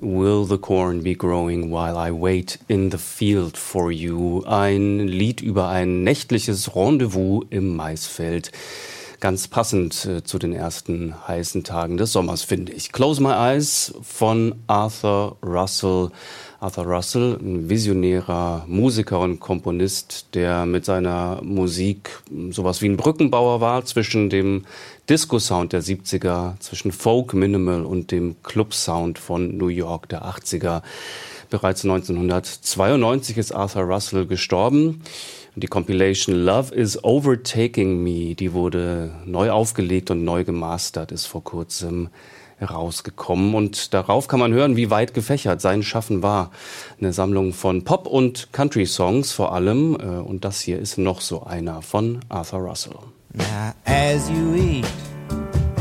Will the corn be growing while I wait in the field for you? Ein Lied über ein nächtliches Rendezvous im Maisfeld. Ganz passend zu den ersten heißen Tagen des Sommers, finde ich. Close My Eyes von Arthur Russell. Arthur Russell, ein visionärer Musiker und Komponist, der mit seiner Musik sowas wie ein Brückenbauer war zwischen dem Disco-Sound der 70er, zwischen Folk, Minimal und dem Club-Sound von New York der 80er. Bereits 1992 ist Arthur Russell gestorben. Die Compilation Love is Overtaking Me, die wurde neu aufgelegt und neu gemastert, ist vor kurzem herausgekommen. Und darauf kann man hören, wie weit gefächert sein Schaffen war. Eine Sammlung von Pop- und Country-Songs vor allem. Und das hier ist noch so einer von Arthur Russell. Now as you eat